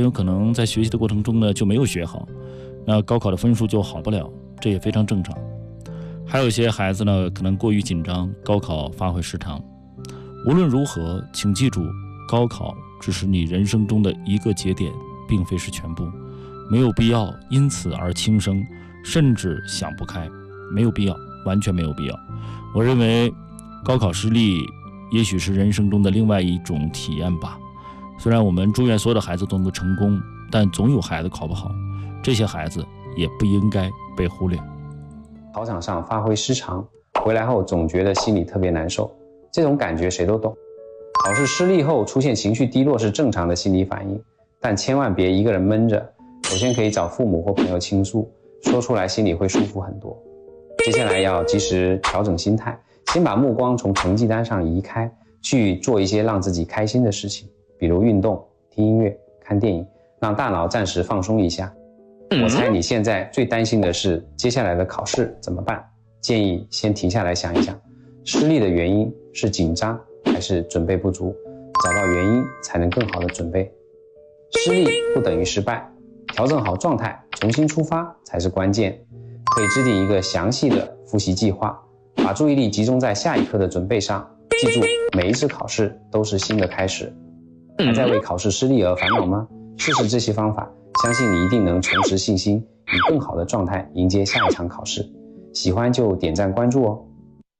有可能在学习的过程中呢就没有学好，那高考的分数就好不了，这也非常正常。还有一些孩子呢可能过于紧张，高考发挥失常。无论如何，请记住，高考只是你人生中的一个节点，并非是全部，没有必要因此而轻生，甚至想不开，没有必要，完全没有必要。我认为高考失利也许是人生中的另外一种体验吧。虽然我们祝愿所有的孩子都能成功，但总有孩子考不好，这些孩子也不应该被忽略。 考场上发挥失常，回来后总觉得心里特别难受，这种感觉谁都懂。考试失利后出现情绪低落是正常的心理反应，但千万别一个人闷着。首先可以找父母或朋友倾诉，说出来心里会舒服很多。接下来要及时调整心态，先把目光从成绩单上移开，去做一些让自己开心的事情，比如运动、听音乐、看电影，让大脑暂时放松一下。我猜你现在最担心的是接下来的考试怎么办？建议先停下来想一想，失利的原因是紧张还是准备不足？找到原因才能更好的准备。失利不等于失败，调整好状态，重新出发才是关键。可以制定一个详细的复习计划，把注意力集中在下一课的准备上。记住，每一次考试都是新的开始。还在为考试失利而烦恼吗？试试这些方法，相信你一定能重拾信心，以更好的状态迎接下一场考试。喜欢就点赞关注哦。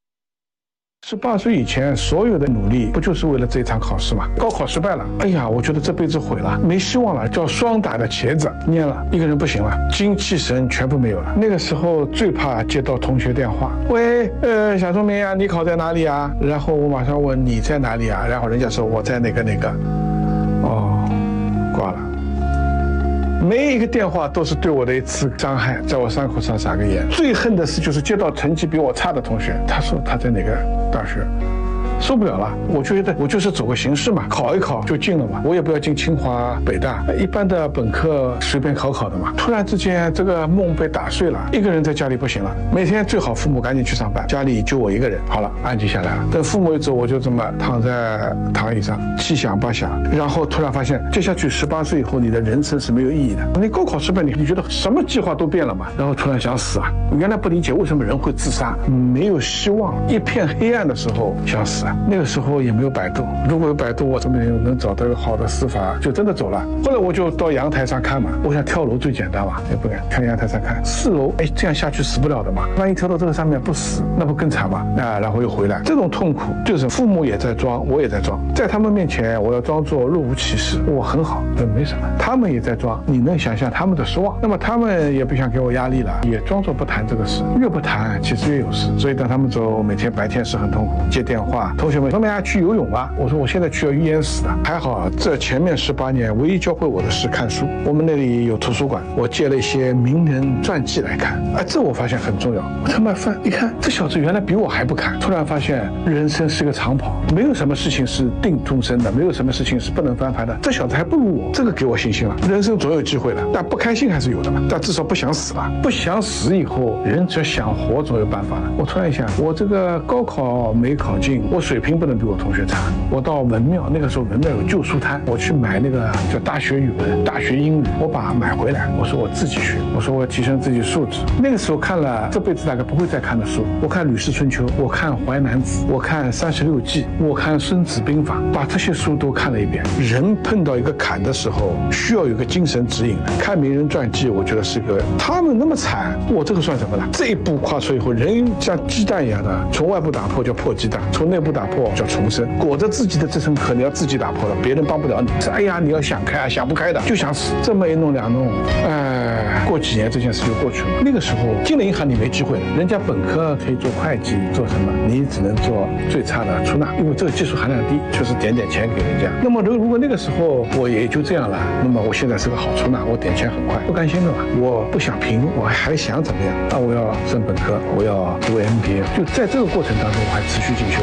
18岁以前所有的努力不就是为了这一场考试吗？高考失败了，哎呀，我觉得这辈子毁了，没希望了，叫双打的茄子念了，一个人不行了，精气神全部没有了。那个时候最怕接到同学电话，喂，小聪明啊，你考在哪里啊？然后我马上问你在哪里啊？然后人家说我在哪个，哦，挂了。每一个电话都是对我的一次伤害，在我伤口上撒个盐。最恨的是就是接到成绩比我差的同学，他说他在哪个大学，受不了了。我觉得我就是走个形式嘛，考一考就进了嘛，我也不要进清华北大，一般的本科随便考的嘛。突然之间这个梦被打碎了，一个人在家里不行了，每天最好父母赶紧去上班，家里就我一个人，好了，安静下来了。等父母一走，我就这么躺在躺椅上，七想八想，然后突然发现接下去18岁以后你的人生是没有意义的。你高考失败，你觉得什么计划都变了嘛？然后突然想死啊！原来不理解为什么人会自杀，没有希望，一片黑暗的时候想死啊！那个时候也没有百度，如果有百度，我怎么能找到一个好的司法，就真的走了。后来我就到阳台上看嘛，我想跳楼最简单嘛，也不敢看阳台上看，4楼，哎，这样下去死不了的嘛，万一跳到这个上面不死，那不更惨嘛？啊，然后又回来，这种痛苦就是父母也在装，我也在装，在他们面前我要装作若无其事，我很好，没什么，他们也在装，你能想象他们的失望？那么他们也不想给我压力了，也装作不谈这个事，越不谈其实越有事。所以等他们走，每天白天是很痛苦，接电话，同学们他们要去游泳啊，我说我现在去要淹死的。还好这前面18年唯一教会我的是看书，我们那里有图书馆，我借了一些名人传记来看，这我发现很重要。我他妈翻一看，这小子原来比我还不看，突然发现人生是个长跑，没有什么事情是定终身的，没有什么事情是不能翻盘的，这小子还不如我，这个给我信心了。人生总有机会的，但不开心还是有的嘛，但至少不想死了。不想死以后，人只要想活总有办法了。我突然一想，我这个高考没考进，我水平不能比我同学差。我到文庙，那个时候文庙有旧书摊，我去买那个叫大学语文、大学英语，我把它买回来，我说我自己学，我说我提升自己素质。那个时候看了这辈子大概不会再看的书，我看《吕氏春秋》，我看《淮南子》，我看《36计》，我看《孙子兵法》，把这些书都看了一遍。人碰到一个坎的时候，需要有个精神指引的。看名人传记，我觉得是个，他们那么惨，我这个算什么呢？这一步跨出以后，人像鸡蛋一样的，从外部打破叫破鸡蛋，从内部打破叫重生。裹着自己的这层壳，你要自己打破了，别人帮不了你。哎呀，你要想开啊，想不开的就想死。这么一弄两弄，过几年这件事就过去了。那个时候进了银行你没机会了，人家本科可以做会计，做什么？你只能做最差的出纳，因为这个技术含量低，就是点点钱给人家。那么如果那个时候我也就这样了，那么我现在是个好出纳，我点钱很快，不甘心的嘛，我不想平，我还想怎么样？那我要升本科，我要读 MBA， 就在这个过程当中我还持续进修。那个时候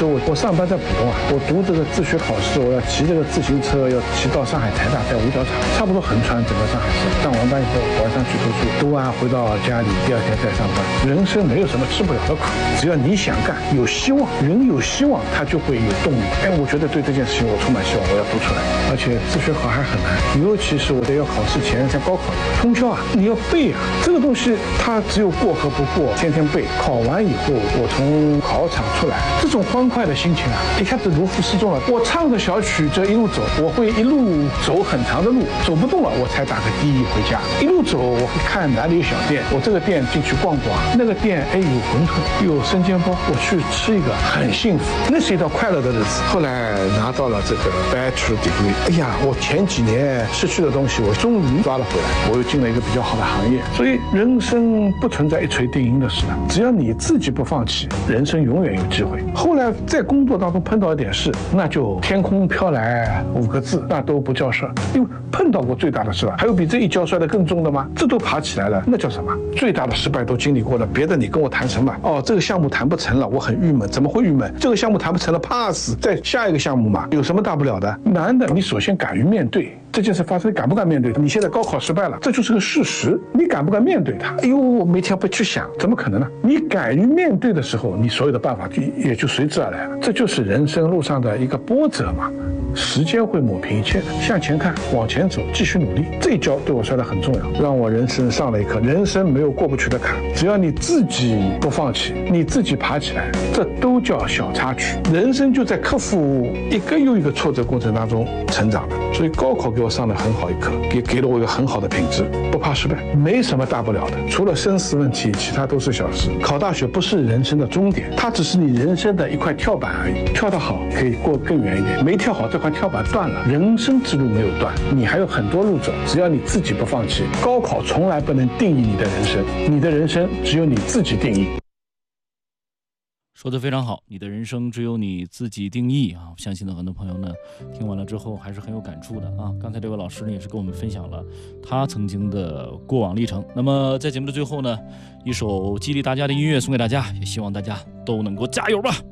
我上班在浦东啊，我读这个自学考试，我要骑这个自行车，要骑到上海台大，在五角场，差不多横穿整个上海市。上完班以后，晚上去读书，读完回到家里，第二天再上班。人生没有什么吃不了的苦，只要你想干，有希望，人有希望，他就会有动力。我觉得对这件事情我充满希望，我要读出来。而且自学考还很难，尤其是我在要考试前，像高考通宵啊，你要背啊，这个东西它只有过和不过，天天背。考完以后，我从考场出来，这种欢快的心情啊，一下子如释重了。我唱着小曲这一路走，我会一路走很长的路，走不动了我才打个的回家。一路走，我会看哪里有小店，我这个店进去逛逛，那个店有馄饨，有生煎包，我去吃一个，很幸福，那是一道快乐的日子。后来拿到了这个 Bachelor Degree， 我前几年失去的东西，我终于抓了回来，我又进了一个比较好的行业。所以人生不存在一锤定音的事了，只要你自己不放弃，人生永远有机会。后来在工作当中碰到一点事，那就天空飘来5个字，那都不叫事儿，因为碰到过最大的事了，还有比这一跤摔得更重的吗？这都爬起来了，那叫什么？最大的失败都经历过了，别的你跟我谈什么？这个项目谈不成了，我很郁闷。怎么会郁闷？这个项目谈不成了，怕死，再下一个项目嘛，有什么大不了的？难的，你首先敢于面对这件事发生，敢不敢面对？你现在高考失败了，这就是个事实，你敢不敢面对它？我每天不去想，怎么可能呢？你敢于面对的时候，你所有的办法也就随之而来了。这就是人生路上的一个波折嘛。时间会抹平一切的，向前看，往前走，继续努力。这一跤对我摔得很重要，让我人生上了一课。人生没有过不去的坎，只要你自己不放弃，你自己爬起来，这都叫小插曲。人生就在克服一个又一个挫折过程当中成长的。所以高考给我上了很好一课，也给了我一个很好的品质。不怕失败，没什么大不了的，除了生死问题，其他都是小事。考大学不是人生的终点，它只是你人生的一块跳板而已。跳得好，可以过更远一点；没跳好，这块跳板断了，人生之路没有断，你还有很多路走。只要你自己不放弃，高考从来不能定义你的人生，你的人生只有你自己定义。 说得非常好，你的人生只有你自己定义啊！我相信呢，很多朋友呢听完了之后还是很有感触的啊。刚才这位老师呢也是跟我们分享了他曾经的过往历程。那么在节目的最后呢，一首激励大家的音乐送给大家，也希望大家都能够加油吧。